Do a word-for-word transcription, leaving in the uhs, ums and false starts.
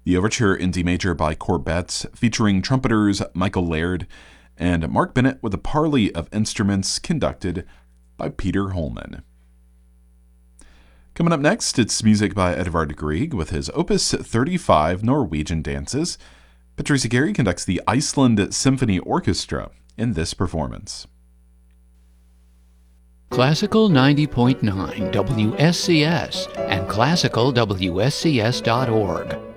The Overture in D major by Corbett, featuring trumpeters Michael Laird and Mark Bennett with a parley of instruments conducted by Peter Holman. Coming up next, it's music by Edvard Grieg with his Opus thirty-five Norwegian Dances. Patricia Gary conducts the Iceland Symphony Orchestra in this performance. Classical ninety point nine W S C S and classical W S C S dot org